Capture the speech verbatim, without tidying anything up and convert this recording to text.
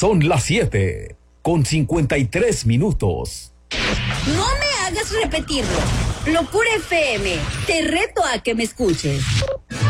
Son las siete con cincuenta y tres minutos. No me hagas repetirlo. Locura F M, te reto a que me escuches.